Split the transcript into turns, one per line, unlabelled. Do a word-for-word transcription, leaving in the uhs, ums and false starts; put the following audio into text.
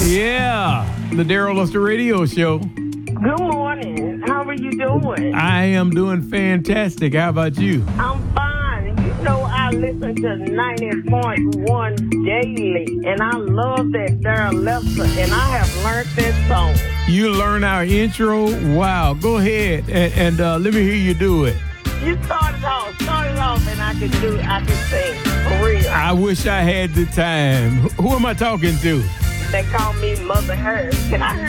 Yeah, the Daryl Luster Radio Show.
Good morning. How are you doing?
I am doing fantastic. How about you?
I'm fine. You know I listen to ninety point one daily, and I love that Daryl Luster, and I have learned that song.
You learn our intro? Wow. Go ahead and, and uh, let me hear you do it.
You started off, started off, and I can do, I can sing for real.
I wish I had the time. Who am I talking to?
They call me Mother Hurd. Can I